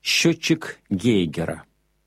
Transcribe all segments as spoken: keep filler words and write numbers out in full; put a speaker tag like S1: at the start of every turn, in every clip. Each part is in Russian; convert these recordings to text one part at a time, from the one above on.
S1: Счетчик Гейгера.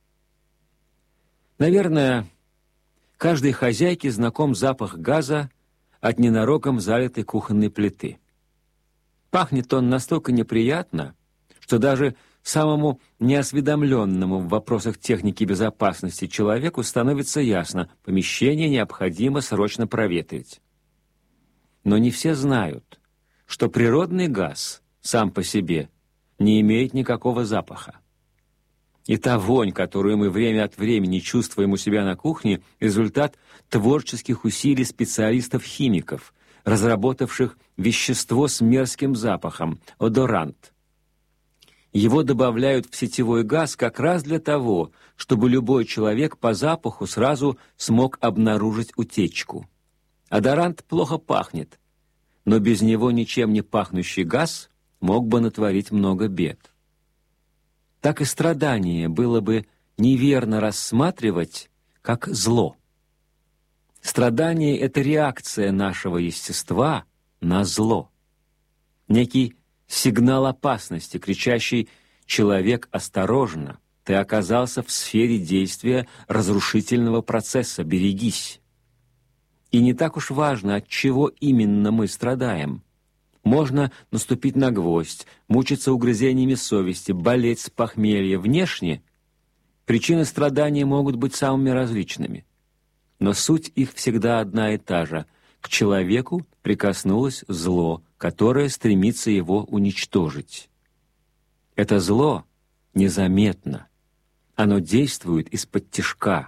S1: Наверное, каждой хозяйке знаком запах газа от ненароком залитой кухонной плиты. Пахнет он настолько неприятно, что даже самому неосведомленному в вопросах техники безопасности человеку становится ясно, помещение необходимо срочно проветрить. Но не все знают, что природный газ сам по себе не имеет никакого запаха. И та вонь, которую мы время от времени чувствуем у себя на кухне, результат творческих усилий специалистов-химиков, разработавших вещество с мерзким запахом – одорант. Его добавляют в сетевой газ как раз для того, чтобы любой человек по запаху сразу смог обнаружить утечку. Одорант плохо пахнет, но без него ничем не пахнущий газ мог бы натворить много бед. Так и страдание было бы неверно рассматривать как зло. Страдание — это реакция нашего естества на зло. Некий сигнал опасности, кричащий «Человек, осторожно! Ты оказался в сфере действия разрушительного процесса, берегись!» И не так уж важно, от чего именно мы страдаем. Можно наступить на гвоздь, мучиться угрызениями совести, болеть с похмелья. Внешне причины страдания могут быть самыми различными. Но суть их всегда одна и та же. К человеку прикоснулось зло, которое стремится его уничтожить. Это зло незаметно. Оно действует из-под тишка.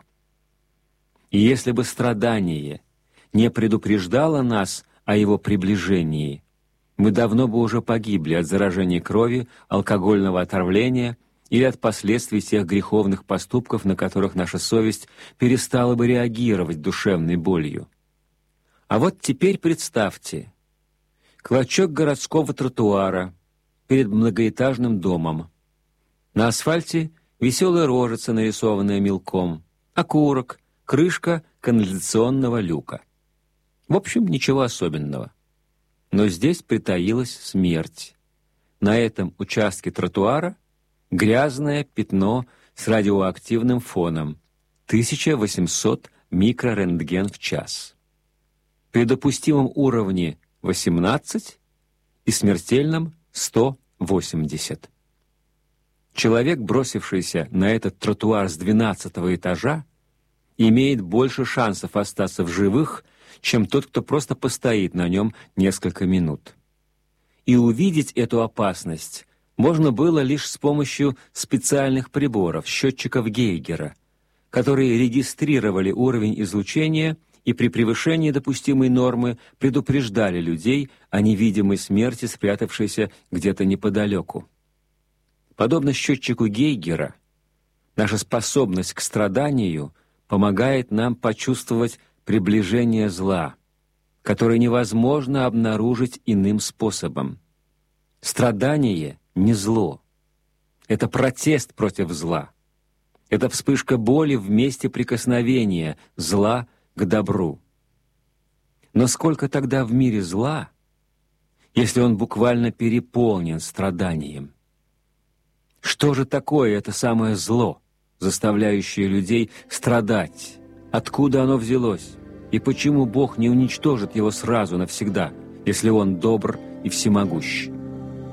S1: И если бы страдание не предупреждало нас о его приближении, мы давно бы уже погибли от заражения крови, алкогольного отравления или от последствий тех греховных поступков, на которых наша совесть перестала бы реагировать душевной болью. А вот теперь представьте, клочок городского тротуара перед многоэтажным домом. На асфальте веселая рожица, нарисованная мелком, окурок, крышка канализационного люка. В общем, ничего особенного. Но здесь притаилась смерть. На этом участке тротуара грязное пятно с радиоактивным фоном тысяча восемьсот микрорентген в час. При допустимом уровне восемнадцать и смертельном сто восемьдесят. Человек, бросившийся на этот тротуар с двенадцатого этажа, имеет больше шансов остаться в живых, чем тот, кто просто постоит на нем несколько минут. И увидеть эту опасность можно было лишь с помощью специальных приборов, счетчиков Гейгера, которые регистрировали уровень излучения и при превышении допустимой нормы предупреждали людей о невидимой смерти, спрятавшейся где-то неподалеку. Подобно счетчику Гейгера, наша способность к страданию помогает нам почувствовать приближение зла, которое невозможно обнаружить иным способом. Страдание не зло. Это протест против зла. Это вспышка боли в месте прикосновения зла к добру. Но сколько тогда в мире зла, если он буквально переполнен страданием? Что же такое это самое зло, заставляющее людей страдать? Откуда оно взялось? И почему Бог не уничтожит его сразу навсегда, если Он добр и всемогущ?